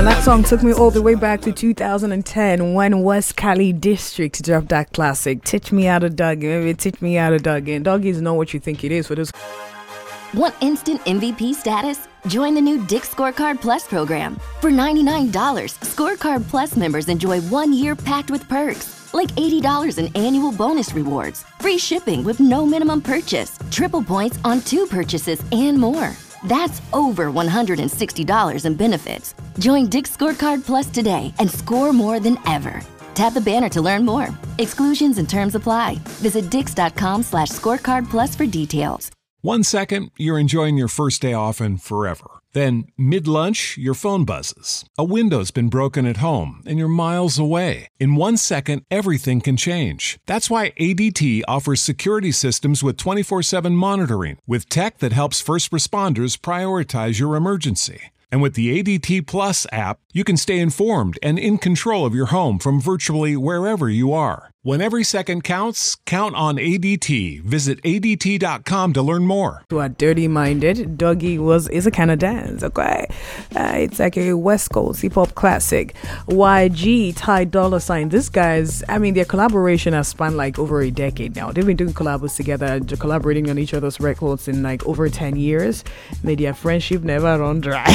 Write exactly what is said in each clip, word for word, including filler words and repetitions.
And that song took me all the way back to two thousand ten when West Cali District dropped that classic, Teach Me How to Dug In. Maybe Teach Me How to Dug In. Doggy is not what you think it is for this. Want instant M V P status? Join the new Dick's Scorecard Plus program. For ninety-nine dollars, Scorecard Plus members enjoy one year packed with perks, like eighty dollars in annual bonus rewards, free shipping with no minimum purchase, triple points on two purchases, and more. That's over one hundred sixty dollars in benefits. Join Dick's Scorecard Plus today and score more than ever. Tap the banner to learn more. Exclusions and terms apply. Visit dix.com slash scorecard plus for details. One second, you're enjoying your first day off and forever. Then, mid-lunch, your phone buzzes. A window's been broken at home, and you're miles away. In one second, everything can change. That's why A D T offers security systems with twenty-four seven monitoring, with tech that helps first responders prioritize your emergency. And with the A D T Plus app, you can stay informed and in control of your home from virtually wherever you are. When every second counts, count on A D T. Visit A D T dot com to learn more. To are dirty-minded, Doggy was is a kind of dance, okay? Uh, it's like a West Coast hip-hop classic. Y G, Ty Dolla Sign. These guys, I mean, their collaboration has spanned like over a decade now. They've been doing collabs together, collaborating on each other's records in like over ten years. May their friendship never run dry.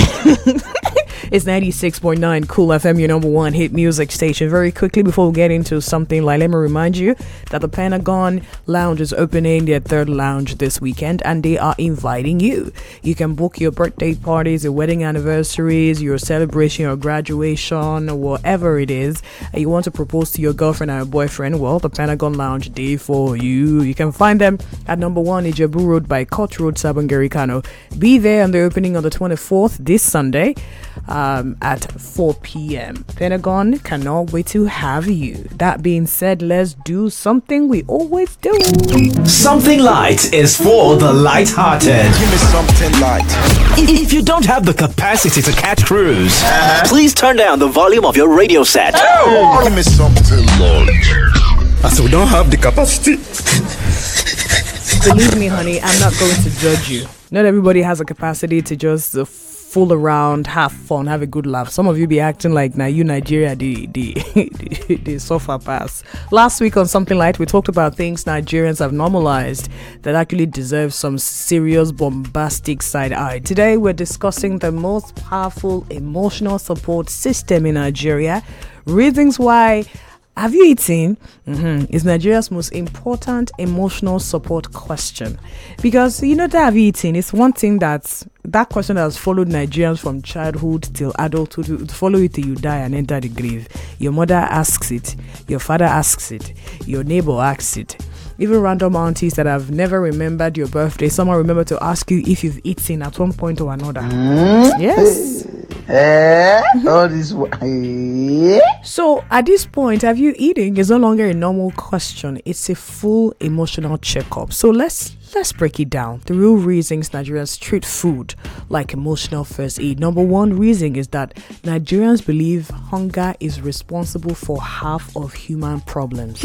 It's ninety-six point nine Cool F M, your number one hit music station. Very quickly, before we get into something, like, let me remind you that the Pentagon Lounge is opening their third lounge this weekend, and they are inviting you. You can book your birthday parties, your wedding anniversaries, your celebration, your graduation, or whatever it is. You want to propose to your girlfriend or your boyfriend, well, the Pentagon Lounge day for you. You can find them at number one Ijebu Road by Court Road, Sabongeri, Kano. Be there on the opening on the twenty-fourth, this Sunday. Um, at four p.m. Pentagon cannot wait to have you. That being said, let's do something we always do. Something light is for the light-hearted. Give me something light. If you don't have the capacity to catch cruise, uh-huh. please turn down the volume of your radio set. Oh. Give me something light. As we don't have the capacity. Believe me, honey, I'm not going to judge you. Not everybody has a capacity to just uh, fool around, have fun, have a good laugh. Some of you be acting like now you Nigeria the the the, the suffer pass. Last week on Something Light, we talked about things Nigerians have normalized that actually deserve some serious bombastic side eye. Today we're discussing the most powerful emotional support system in Nigeria, reasons why. Have you eaten? Mm-hmm. Is Nigeria's most important emotional support question. Because, you know, that have you eaten? It's one thing that's, that question that has followed Nigerians from childhood till adulthood, to follow you till you die and enter the grave. Your mother asks it. Your father asks it. Your neighbor asks it. Even random aunties that have never remembered your birthday, someone remember to ask you if you've eaten at one point or another. Mm-hmm. Yes. Eh, all this way. So at this point, have you eaten is no longer a normal question. It's a full emotional checkup. So let's let's break it down. The real reasons Nigerians treat food like emotional first aid. Number one reason is that Nigerians believe hunger is responsible for half of human problems.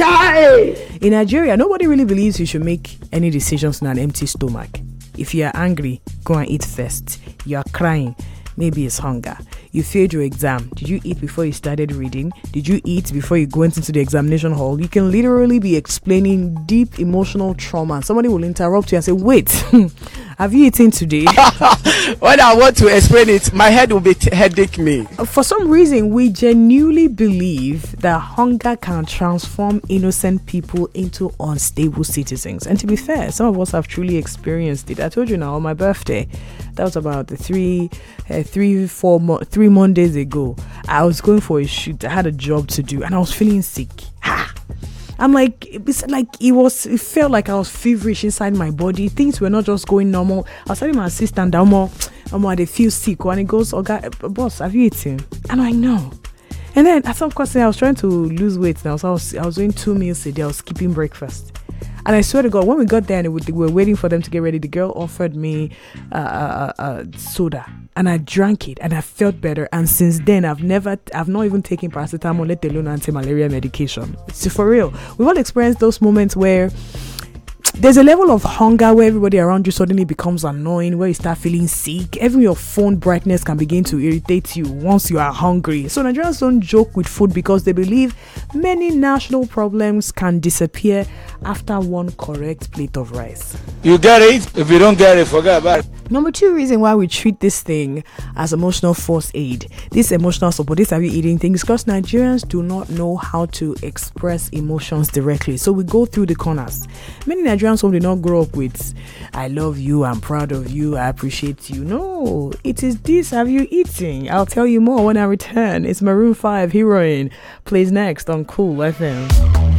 In Nigeria, nobody really believes you should make any decisions on an empty stomach. If you are angry, go and eat first. You are crying, maybe it's hunger. You failed your exam. Did you eat before you started reading? Did you eat before you went into the examination hall? You can literally be explaining deep emotional trauma. Somebody will interrupt you and say, wait, have you eaten today? When I want to explain it, my head will be t- headache me. For some reason, we genuinely believe that hunger can transform innocent people into unstable citizens. And to be fair, some of us have truly experienced it. I told you now on my birthday, that was about the three, uh, three, four, mo- three Mondays ago. I was going for a shoot. I had a job to do, and I was feeling sick. Ha! I'm like, it's like it was. It felt like I was feverish inside my body. Things were not just going normal. I was telling my assistant, "I'm more, I'm more. They feel sick." And he goes, "Okay, boss, have you eaten?" And I know. And then at some point, I was trying to lose weight now. So I was, I was doing two meals a day. I was skipping breakfast. And I swear to God, when we got there and we were waiting for them to get ready, the girl offered me uh, uh, uh, soda, and I drank it, and I felt better. And since then, I've never, I've not even taken paracetamol, let alone anti-malaria medication. It's for real. We've all experienced those moments where there's a level of hunger where everybody around you suddenly becomes annoying, where you start feeling sick. Even your phone brightness can begin to irritate you once you are hungry. So Nigerians don't joke with food because they believe many national problems can disappear after one correct plate of rice. You get it? If you don't get it, forget about it. Number two reason why we treat this thing as emotional first aid, this emotional support, this have you eating thing, is because Nigerians do not know how to express emotions directly. So we go through the corners. Many Nigerians who did not grow up with I love you, I'm proud of you, I appreciate you. No, it is this have you eating. I'll tell you more when I return. It's Maroon five, Heroine, plays next on Cool F M.